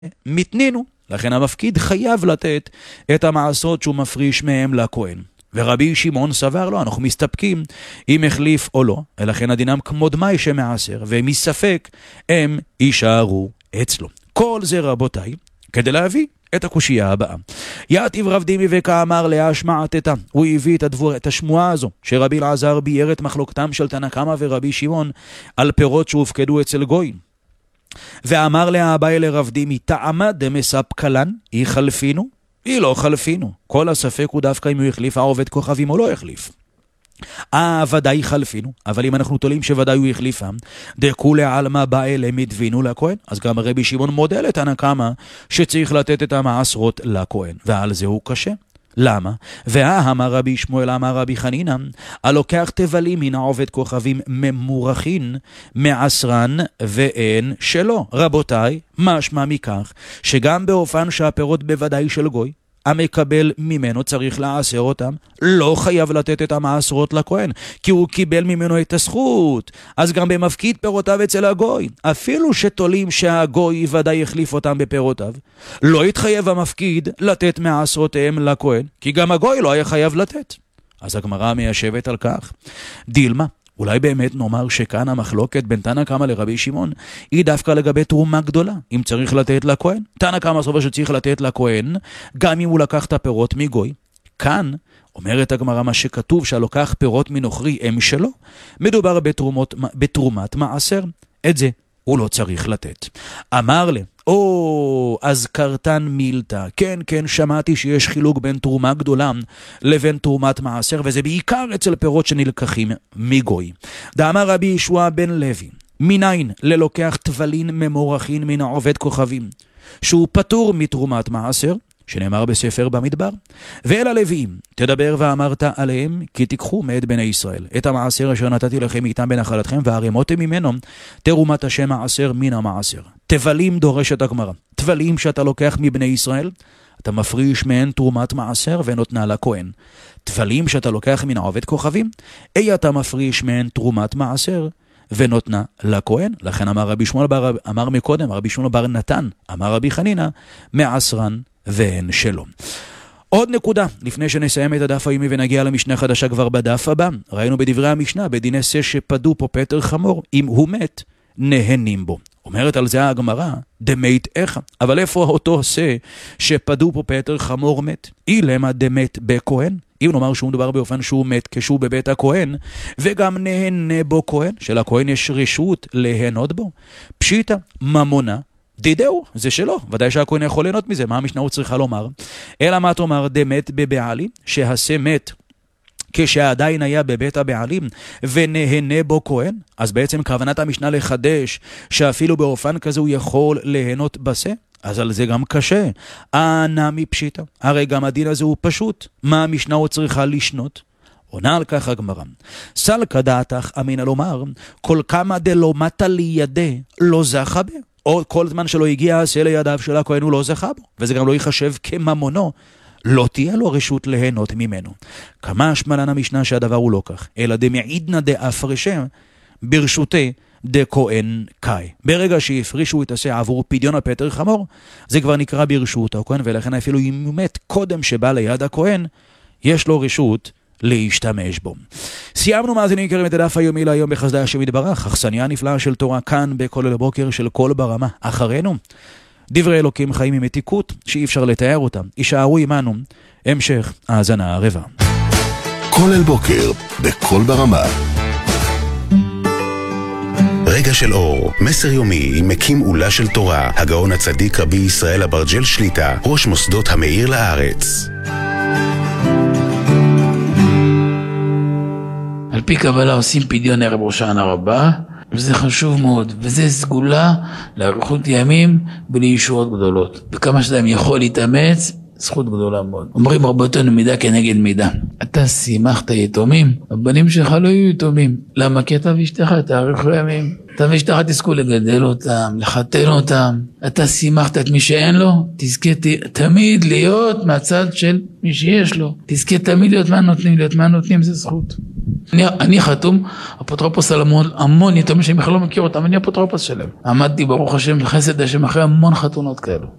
מתנינו. לכן המפקיד חייב לתת את המעשרות שהוא מפריש מהם לכהן. ורבי שמעון סבר לו, אנחנו מסתפקים אם החליף או לא, ולכן הדינם כמו דמי שמעשר, ומספק הם יישארו אצלו. כל זה רבותיי, כדי להביא את הקושייה הבאה. יתיב רב דימי וכאמר להשמעתתה, הוא הביא את השמועה הזו, שרבי אלעזר ביאר את מחלוקתם של תנא קמא ורבי שמעון, על פירות שהופקדו אצל גויים. ואמר לאביי לרב דימי, טעמה דמספקלן, היא חלפינו? היא לא חלפינו. כל הספק הוא דווקא אם הוא החליף העובד כוכבים או לא החליף. ודאי חלפינו, אבל אם אנחנו תולים שוודאי הוא החליפם, דכולי עלמא באי למדבינו לכהן, אז גם רבי שמעון מודה לתנא קמא שצריך לתת את המעשרות לכהן, ועל זה הוא קשה. למה? אמר רבי שמואל אמר רבי חנינא, הלוקח תבלים מן העובד כוכבים ממורחין מעשרן ואין שלו. רבותיי, משמע מכך שגם באופן שהפירות בוודאי של גוי, המקבל ממנו צריך לעשר אותם, לא חייב לתת את המעשרות לכהן, כי הוא קיבל ממנו את הזכות. אז גם במפקיד פירותיו אצל הגוי, אפילו שתולים שהגוי ודאי החליף אותם בפירותיו, לא יתחייב המפקיד לתת מעשרותיהם לכהן, כי גם הגוי לא היה חייב לתת. אז הגמרא מיישבת על כך. דילמה, אולי באמת נאמר שכאן המחלוקת בין תנא קמא לרבי שמעון היא דווקא לגבי תרומה גדולה, אם צריך לתת לכהן. תנא קמא סובר שצריך לתת לכהן, גם אם הוא לקח את הפירות מגוי. כאן אומרת הגמרא מה שכתוב שהלוקח פירות מנוכרי הם שלו, מדובר בתרומת מעשר. את זה הוא לא צריך לתת. אמר לי, אז קרתן מילתא, כן, שמעתי שיש חילוק בין תרומה גדולה לבין תרומת מעשר, וזה בעיקר אצל פירות שנלקחים מגוי. דאמר רבי ישוע בן לוי, מניין ללוקח תבלין ממורחין מן העובד כוכבים, שהוא פטור מתרומת מעשר, שנאמר בספר במדבר, ואל הלוויים, תדבר ואמרת עליהם, כי תיקחו מאת בני ישראל, את המעשר אשר נתתי לכם איתם בנחלתכם, והרימותם ממנו, תרומת השם מעשר מן המעשר. תבלים דורשת הגמרא, תבלים שאתה לוקח מבני ישראל, אתה מפריש מהן תרומת מעשר ונותנה לכהן. תבלים שאתה לוקח מן העובד כוכבים, אתה מפריש מהן תרומת מעשר ונותנה לכהן. לכן אמר רבי שמואל אמר מקודם, רבי שמואל בר נתן, אמר רבי חנינא, מעשרן ואין שלום. עוד נקודה, לפני שנסיים את הדף היומי ונגיע למשנה חדשה כבר בדף הבא. ראינו בדברי המשנה, בדיני שא שפדו פה פטר חמור, אם הוא מת, נהנים בו. אומרת על זה הגמרא, דמת איך? אבל איפה אותו שא שפדו פה פטר חמור מת? אילמה דמת בכהן? אם נאמר שהוא מדובר באופן שהוא מת כשהוא בבית הכהן, וגם נהנה בו כהן, שלכהן יש רשות להנות בו, פשיטה, ממונה, דידהו, זה שלו, ודאי שהכהן יכול ליהנות מזה, מה המשנה הוא צריכה לומר? אלא מה תאמר דמת בבעלים, שהשא מת כשעדיין היה בבית הבעלים ונהנה בו כהן, אז בעצם כוונת המשנה לחדש שאפילו באופן כזה הוא יכול ליהנות בשא, אז על זה גם קשה. נמי פשיטה, הרי גם הדין הזה הוא פשוט, מה המשנה הוא צריכה לשנות? עונה על כך הגמרא, סלקא דעתך אמינא לומר, כל כמה דלא מטה לידי לא זכה בה, או כל זמן שלא הגיע השא לידיו של הכהן הוא לא זכה בו, וזה גם לא ייחשב כממונו, לא תהיה לו רשות ליהנות ממנו. כמה שמלן המשנה שהדבר הוא לא כך, אלא דמעידנא דאפרשם ברשותי דכהן קאי. ברגע שהפרישו את השא עבור פדיון הפטר חמור, זה כבר נקרא ברשות הכהן, ולכן אפילו אם הוא מת קודם שבא ליד הכהן, יש לו רשות להשתמש בו. סיימנו מאזינים יקרים את הדף היומי להיום בחסדי השם יתברך, אכסניה נפלאה של תורה כאן בכל הבוקר של כל ברמה. אחרינו דברי אלוקים חיים עם מתיקות שאי אפשר לתאר אותם. יישארו עמנו, המשך האזנה ערבה. כל אל בוקר בכל ברמה. רגע של אור, מסר יומי עם מקים עולה של תורה, הגאון הצדיק רבי ישראל אברג'ל שליטה, ראש מוסדות המאיר לארץ. על פי קבלה עושים פדיון ערב ראש השנה רבה, וזה חשוב מאוד, וזה סגולה לאריכות ימים ולישועות גדולות. וכמה שאדם יכול להתאמץ, זכות גדולה מאוד. אומרים רבותינו מידה כנגד מידה. אתה שימחת יתומים, הבנים שלך לא יהיו יתומים. למה? כי אתה ואשתך תאריכו ימים. אתה ואשתך תזכו לגדל אותם, לחתן אותם. אתה שימחת את מי שאין לו, תזכה תמיד להיות מהצד של מי שיש לו. תזכה תמיד להיות מה נותנים, זה זכות. אני חתום, אפוטרופוס על המון יתומים שאני בכלל לא מכיר אותם, אני אפוטרופוס שלהם. עמדתי ברוך השם, חסד השם אחרי המון חתונות כאלו.